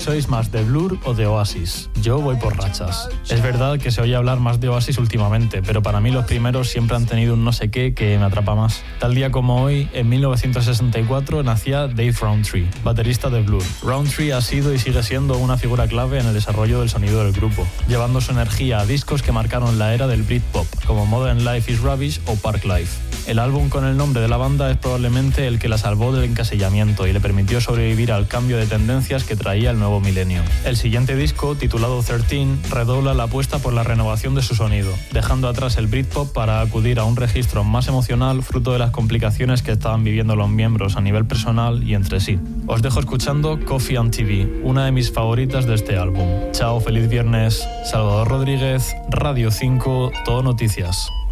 sois más de Blur o de Oasis. Yo voy por rachas. Es verdad que se oye hablar más de Oasis últimamente, pero para mí los primeros siempre han tenido un no sé qué que me atrapa más. Tal día como hoy, en 1964, nacía Dave Rowntree, baterista de Blur. Rowntree ha sido y sigue siendo una figura clave en el desarrollo del sonido del grupo, llevando su energía a discos que marcaron la era del Britpop, como Modern Life is Rubbish o Park Life. El álbum con el nombre de la banda es probablemente el que la salvó del encasillamiento y le permitió sobrevivir al cambio de tendencias que traía el nuevo milenio. El siguiente disco, titulado 13, redobla la apuesta por la renovación de su sonido, dejando atrás el Britpop para acudir a un registro más emocional fruto de las complicaciones que estaban viviendo los miembros a nivel personal y entre sí. Os dejo escuchando Coffee and TV, una de mis favoritas de este álbum. Chao, feliz viernes. Salvador Rodríguez, Radio 5, Todo Noticias.